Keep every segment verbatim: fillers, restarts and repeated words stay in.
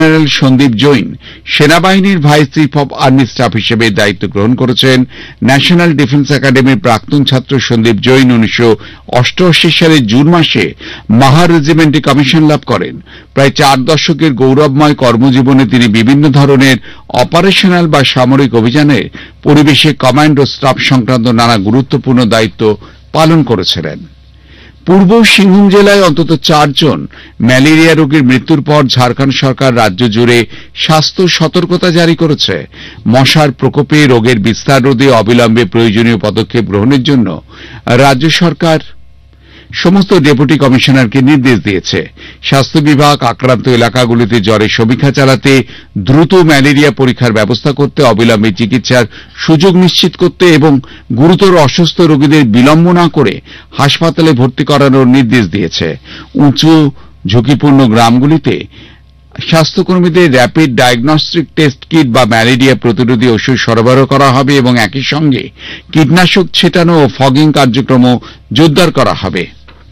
General Sandeep Jain সেনাবাহিনীর vice chief of army staff হিসেবে দায়িত্ব গ্রহণ করেছেন। ন্যাশনাল ডিফেন্স একাডেমির প্রাক্তন ছাত্র সন্দীপ জৈন উনিশশো অষ্টআশি সালের জুন মাসে মাহা রেজিমেন্টে কমিশন লাভ করেন। প্রায় চার দশকের গৌরবময় কর্মজীবনে তিনি বিভিন্ন ধরনের অপারেশনাল বা সামরিক অভিযানের পরিবেশে কমান্ড ও স্টাফ সংক্রান্ত নানা গুরুত্বপূর্ণ দায়িত্ব পালন করেছিলেন। পূর্ব সিংভূম জেলায় অন্তত চারজন ম্যালেরিয়া রোগীর মৃত্যুর পর ঝাড়খণ্ড সরকার রাজ্য জুড়ে স্বাস্থ্য সতর্কতা জারি করেছে। মশার প্রকোপে রোগের বিস্তার রোধে অবিলম্বে প্রয়োজনীয় পদক্ষেপ গ্রহণের জন্য রাজ্য সরকার সমস্ত ডেপুটি কমিশনারকে নির্দেশ দিয়েছে। স্বাস্থ্য বিভাগ আক্রান্ত এলাকাগুলিতে জ্বরের সমীক্ষা চালাতে, দ্রুত ম্যালেরিয়া পরীক্ষার ব্যবস্থা করতে, অবিলম্বে চিকিৎসার সুযোগ নিশ্চিত করতে এবং গুরুতর অসুস্থ রোগীদের বিলম্ব না করে হাসপাতালে ভর্তি করানোর নির্দেশ দিয়েছে। উঁচু ঝুঁকিপূর্ণ গ্রামগুলিতে স্বাস্থ্যকর্মীদের র্যাপিড ডায়াগনস্টিক টেস্ট কিট বা ম্যালেরিয়া প্রতিরোধী ওষুধ সরবরাহ করা হবে এবং একই সঙ্গে কীটনাশক ছেটানো ও ফগিং কার্যক্রমও জোরদার করা হবে।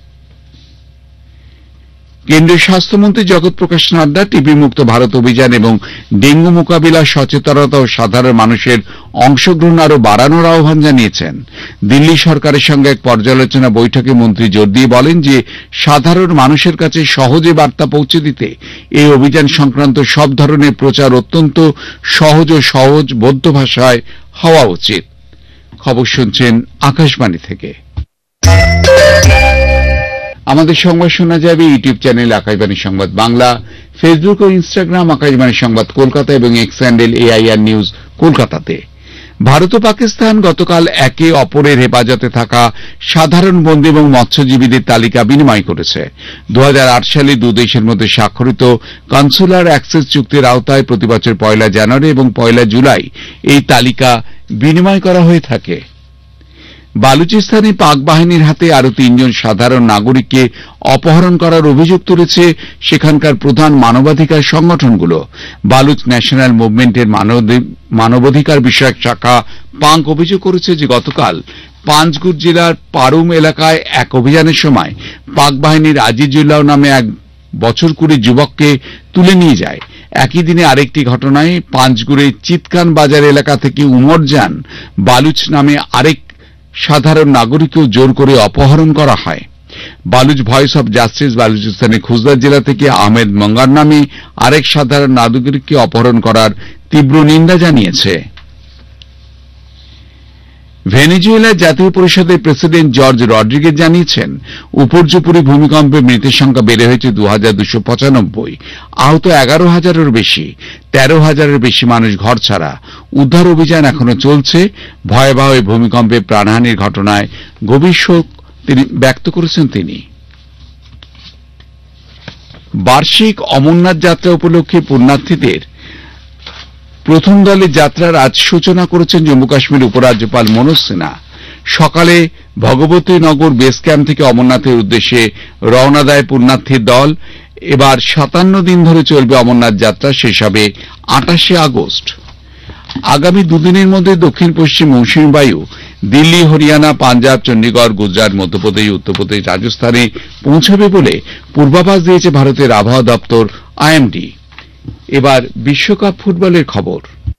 কেন্দ্রীয় স্বাস্থ্যমন্ত্রী জগৎ প্রকাশ নাড্ডা টিবি মুক্ত ভারত অভিযান এবং ডেঙ্গু মোকাবিলা সচেতনতা ও সাধারণ মানুষের অংশগ্রহণ আরও বাড়ানোর আহ্বান জানিয়েছেন। দিল্লি সরকারের সঙ্গে এক পর্যালোচনা বৈঠকে মন্ত্রী জোর দিয়ে বলেন যে সাধারণ মানুষের কাছে সহজে বার্তা পৌঁছে দিতে এই অভিযান সংক্রান্ত সব ধরনের প্রচার অত্যন্ত সহজ ও সহজ বোধ্য ভাষায় হওয়া উচিত। খবর শুনছেন আকাশবাণী থেকে। আমাদের সংবাদ শোনা যাবে ইউটিউব চ্যানেল আকাশবাণী সংবাদ বাংলা, ফেসবুক ও ইনস্টাগ্রাম আকাশবাণী সংবাদ কলকাতা এবং এক্স হ্যান্ডেল এআইআর নিউজ কলকাতাতে। ভারত ও পাকিস্তান গতকাল একে অপরের হেফাজতে থাকা সাধারণ বন্দী এবং মৎস্যজীবীদের তালিকা বিনিময় করেছে। দু হাজার আট সালে দুদেশের মধ্যে স্বাক্ষরিত কনসুলার অ্যাক্সেস চুক্তির আওতায় প্রতিবছর পয়লা জানুয়ারি এবং পয়লা জুলাই এই তালিকা বিনিময় করা হয়ে থাকে। বালুচিস্তানে পাক বাহিনীর হাতে আরো তিনজন সাধারণ নাগরিককে অপহরণ করার অভিযোগ তুলেছে সেখানকার প্রধান মানবাধিকার সংগঠনগুলো। বালুচ ন্যাশনাল মুভমেন্টের মানবাধিকার বিষয়ক শাখা পাঙ্ক অভিযোগ করেছে যে গতকাল পাঞ্চগুর জেলার পারুম এলাকায় এক অভিযানের সময় পাক বাহিনীর আজিজুল্লাহ নামে এক বছর কুড়ি যুবককে তুলে নিয়ে যায়। একই দিনে আরেকটি ঘটনায় পাঞ্চগুড়ের চিতকান বাজার এলাকা থেকে উমরজান বালুচ নামে আরেক সাধারণ নাগরিককেও জোর করে অপহরণ করা হয়। Baloch voice of justice বালুচিস্তানের Khuzdar জেলা থেকে আহমেদ মঙ্গার নামে আরেক সাধারণ নাগরিককে অপহরণ করার তীব্র নিন্দা জানিয়েছে। ভেনেজুয়েলার জাতীয় পরিষদের প্রেসিডেন্ট জর্জ রড্রিগেজ জানিয়েছেন উপর্যুপরি ভূমিকম্পে মৃতের সংখ্যা বেড়ে হয়েছে দু হাজার দুশো পঁচানব্বই, আহত এগারো হাজারের বেশি, তেরো হাজারের বেশি মানুষ ঘর ছাড়া। উদ্ধার অভিযান এখনো চলছে। ভয়াবহ এই ভূমিকম্পে প্রাণহানির ঘটনায় গভীর শোক তিনি ব্যক্ত করেছেন। তিনি বার্ষিক অমরনাথ যাত্রা উপলক্ষে পুণ্যার্থীদের প্রথম দলের যাত্রার আজ সূচনা করেছেন জম্মু কাশ্মীর উপরাজ্যপাল মনোজ সিনহা। সকালে ভগবতী নগর বেস ক্যাম্প থেকে অমরনাথের উদ্দেশ্যে রওনা দেয় পুণ্যার্থীর দল। এবার সাতান্ন দিন ধরে চলবে অমরনাথ যাত্রা, শেষ হবে আটাশে আগস্ট। আগামী দুদিনের মধ্যে দক্ষিণ পশ্চিম মৌসুমী বায়ু দিল্লি, হরিয়ানা, পাঞ্জাব, চণ্ডীগড়, গুজরাট, মধ্যপ্রদেশ, উত্তরপ্রদেশ, রাজস্থানে পৌঁছবে বলে পূর্বাভাস দিয়েছে ভারতের আবহাওয়া দপ্তর আইএমডি। এবার বিশ্বকাপ ফুটবলের খবর।